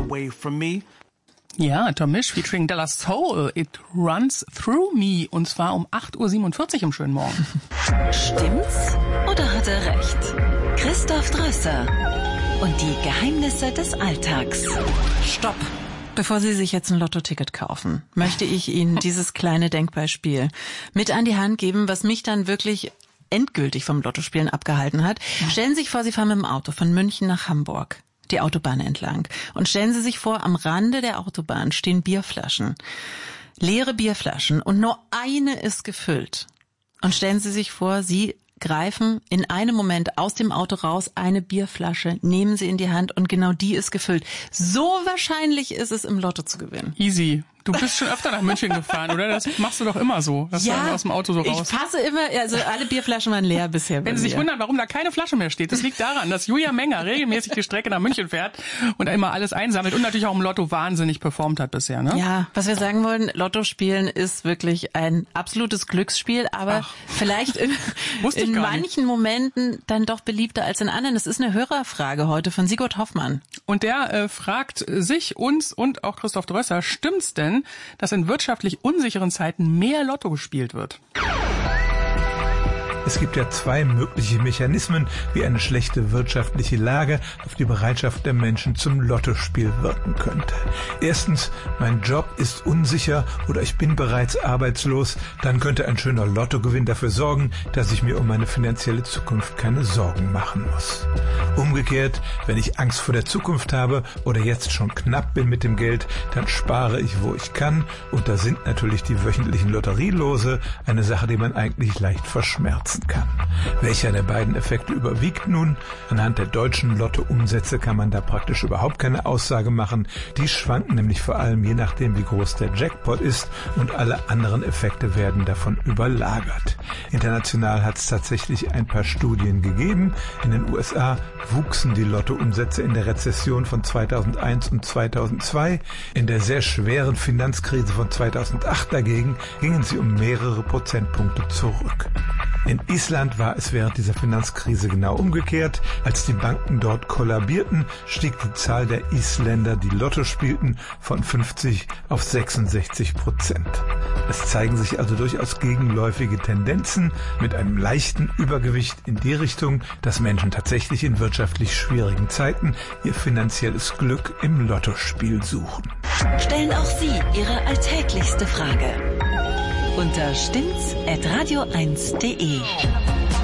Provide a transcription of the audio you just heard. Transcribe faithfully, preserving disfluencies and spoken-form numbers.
away from me. Ja, Tom Misch featuring Della Soul, It Runs Through Me, und zwar um acht Uhr siebenundvierzig im schönen Morgen. Stimmt's oder hat er recht? Christoph Drösser und die Geheimnisse des Alltags. Stopp! Bevor Sie sich jetzt ein Lottoticket kaufen, möchte ich Ihnen dieses kleine Denkbeispiel mit an die Hand geben, was mich dann wirklich endgültig vom Lottospielen abgehalten hat. Stellen Sie sich vor, Sie fahren mit dem Auto von München nach Hamburg die Autobahn entlang. Und stellen Sie sich vor, am Rande der Autobahn stehen Bierflaschen. Leere Bierflaschen und nur eine ist gefüllt. Und stellen Sie sich vor, Sie greifen in einem Moment aus dem Auto raus, eine Bierflasche, nehmen sie in die Hand und genau die ist gefüllt. So wahrscheinlich ist es, im Lotto zu gewinnen. Easy. Du bist schon öfter nach München gefahren, oder? Das machst du doch immer so. Das ja, aus dem Auto so raus. Ich passe immer, also alle Bierflaschen waren leer bisher. Wenn Sie sich wundern, warum da keine Flasche mehr steht, das liegt daran, dass Julia Menger regelmäßig die Strecke nach München fährt und da immer alles einsammelt und natürlich auch im Lotto wahnsinnig performt hat bisher, ne? Ja, was wir sagen wollen, Lotto spielen ist wirklich ein absolutes Glücksspiel, aber Ach, vielleicht in, in manchen Momenten dann doch beliebter als in anderen. Das ist eine Hörerfrage heute von Sigurd Hoffmann. Und der äh, fragt sich, uns und auch Christoph Drösser, stimmt's denn, dass in wirtschaftlich unsicheren Zeiten mehr Lotto gespielt wird? Es gibt ja zwei mögliche Mechanismen, wie eine schlechte wirtschaftliche Lage auf die Bereitschaft der Menschen zum Lottospiel wirken könnte. Erstens, mein Job ist unsicher oder ich bin bereits arbeitslos. Dann könnte ein schöner Lottogewinn dafür sorgen, dass ich mir um meine finanzielle Zukunft keine Sorgen machen muss. Umgekehrt, wenn ich Angst vor der Zukunft habe oder jetzt schon knapp bin mit dem Geld, dann spare ich, wo ich kann. Und da sind natürlich die wöchentlichen Lotterielose eine Sache, die man eigentlich leicht verschmerzen kann. Welcher der beiden Effekte überwiegt nun? Anhand der deutschen Lottoumsätze kann man da praktisch überhaupt keine Aussage machen. Die schwanken nämlich vor allem je nachdem, wie groß der Jackpot ist, und alle anderen Effekte werden davon überlagert. International hat es tatsächlich ein paar Studien gegeben. In den U S A wuchsen die Lottoumsätze in der Rezession von zweitausendeins und zweitausendzwei. In der sehr schweren Finanzkrise von zweitausendacht dagegen gingen sie um mehrere Prozentpunkte zurück. In Island war es während dieser Finanzkrise genau umgekehrt. Als die Banken dort kollabierten, stieg die Zahl der Isländer, die Lotto spielten, von fünfzig auf sechsundsechzig Prozent. Es zeigen sich also durchaus gegenläufige Tendenzen mit einem leichten Übergewicht in die Richtung, dass Menschen tatsächlich in wirtschaftlich schwierigen Zeiten ihr finanzielles Glück im Lottospiel suchen. Stellen auch Sie Ihre alltäglichste Frage unter stimmt's at radio eins punkt de.